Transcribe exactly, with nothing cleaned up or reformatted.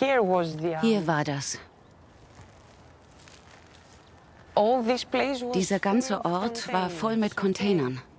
Hier war das. Dieser ganze Ort war voll mit Containern.